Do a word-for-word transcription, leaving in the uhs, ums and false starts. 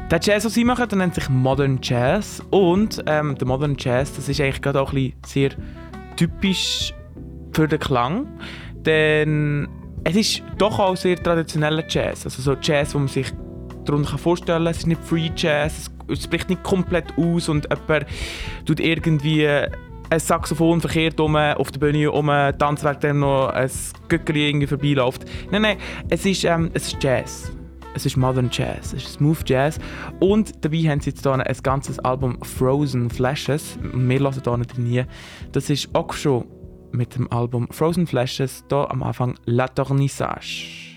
Der Jazz, den sie machen, der nennt sich Modern Jazz. Und ähm, der Modern Jazz, das ist eigentlich gerade auch ein bisschen sehr typisch für den Klang. Denn es ist doch auch sehr traditioneller Jazz. Also so Jazz, wo man sich darunter vorstellen kann. Es ist nicht Free Jazz, es bricht nicht komplett aus und jemand tut irgendwie ein Saxophon verkehrt um, auf der Bühne um, Tanzwerk dann noch ein Göckeli irgendwie vorbeiläuft. Nein, nein, es ist, ähm, es ist Jazz. Es ist Modern Jazz, es ist Smooth Jazz. Und dabei haben sie jetzt hier ein ganzes Album Frozen Flashes. Wir hören hier nicht nie. Das ist auch schon mit dem Album Frozen Flashes, hier am Anfang La Tornissage.